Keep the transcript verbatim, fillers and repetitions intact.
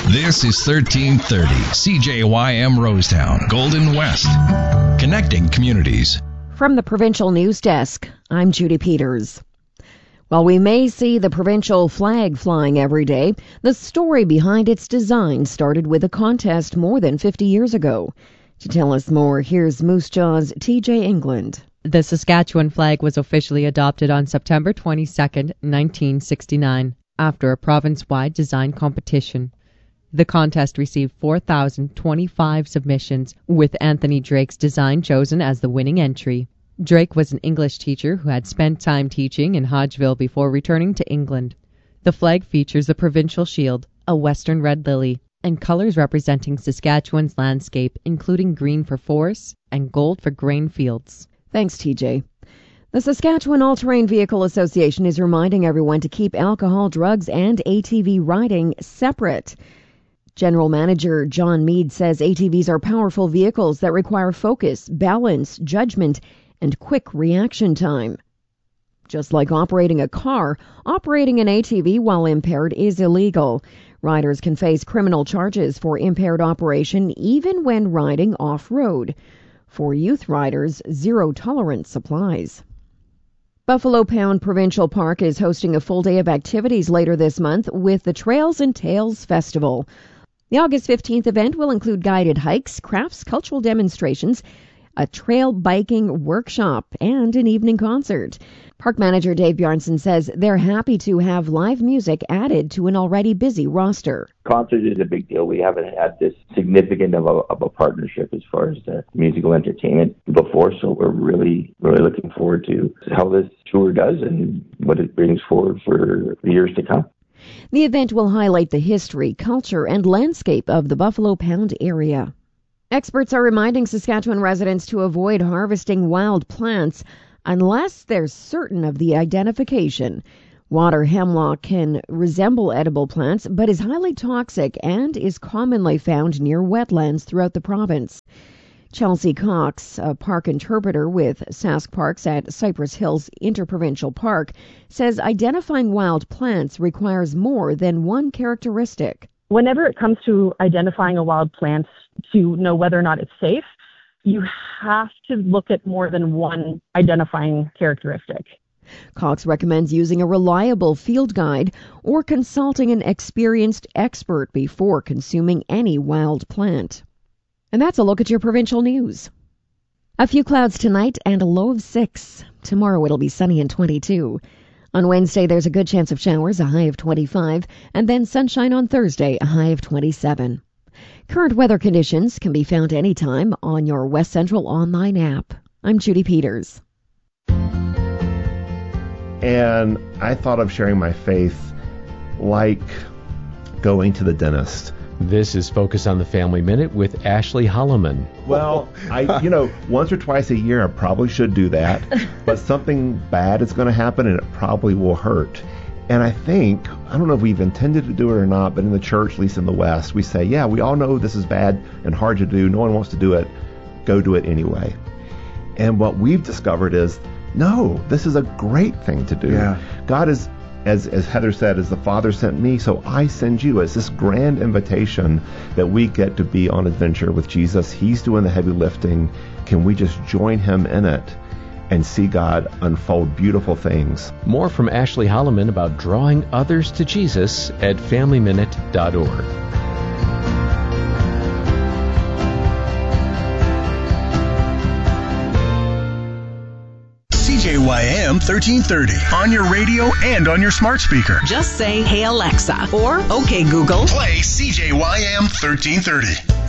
This is thirteen thirty C J Y M Rosetown, Golden West, connecting communities. From the Provincial News Desk, I'm Judy Peters. While we may see the provincial flag flying every day, the story behind its design started with a contest more than fifty years ago. To tell us more, here's Moose Jaw's T J England. The Saskatchewan flag was officially adopted on September twenty-second, nineteen sixty-nine, after a province-wide design competition. The contest received four thousand twenty-five submissions, with Anthony Drake's design chosen as the winning entry. Drake was an English teacher who had spent time teaching in Hodgeville before returning to England. The flag features the provincial shield, a western red lily, and colors representing Saskatchewan's landscape, including green for forests and gold for grain fields. Thanks, T J. The Saskatchewan All-Terrain Vehicle Association is reminding everyone to keep alcohol, drugs, and A T V riding separate. General Manager John Mead says A T Vs are powerful vehicles that require focus, balance, judgment, and quick reaction time. Just like operating a car, operating an A T V while impaired is illegal. Riders can face criminal charges for impaired operation even when riding off-road. For youth riders, zero tolerance applies. Buffalo Pound Provincial Park is hosting a full day of activities later this month with the Trails and Tales Festival. The August fifteenth event will include guided hikes, crafts, cultural demonstrations, a trail biking workshop, and an evening concert. Park manager Dave Bjarnson says they're happy to have live music added to an already busy roster. Concert is a big deal. We haven't had this significant of a, of a partnership as far as the musical entertainment before, so we're really, really looking forward to how this tour does and what it brings forward for the years to come. The event will highlight the history, culture, and landscape of the Buffalo Pound area. Experts are reminding Saskatchewan residents to avoid harvesting wild plants unless they're certain of the identification. Water hemlock can resemble edible plants, but is highly toxic and is commonly found near wetlands throughout the province. Chelsea Cox, a park interpreter with Sask Parks at Cypress Hills Interprovincial Park, says identifying wild plants requires more than one characteristic. Whenever it comes to identifying a wild plant to know whether or not it's safe, you have to look at more than one identifying characteristic. Cox recommends using a reliable field guide or consulting an experienced expert before consuming any wild plant. And that's a look at your provincial news. A few clouds tonight and a low of six. Tomorrow it'll be sunny and twenty-two. On Wednesday, there's a good chance of showers, a high of twenty-five, and then sunshine on Thursday, a high of twenty-seven. Current weather conditions can be found anytime on your West Central online app. I'm Judy Peters. And I thought of sharing my faith like going to the dentist. This is Focus on the Family Minute with Ashley Holloman. Well, I, you know, once or twice a year I probably should do that, but something bad is going to happen and it probably will hurt. And I think, I don't know if we've intended to do it or not, but in the church, at least in the West, we say, yeah, we all know this is bad and hard to do. No one wants to do it. Go do it anyway. And what we've discovered is, no, this is a great thing to do. Yeah. God is, as, as Heather said, as the Father sent me, so I send you. It's this grand invitation that we get to be on adventure with Jesus. He's doing the heavy lifting. Can we just join him in it and see God unfold beautiful things? More from Ashley Holloman about drawing others to Jesus at family minute dot org. C J Y M thirteen thirty on your radio and on your smart speaker. Just say, "Hey Alexa," or "Okay Google." Play C J Y M thirteen thirty.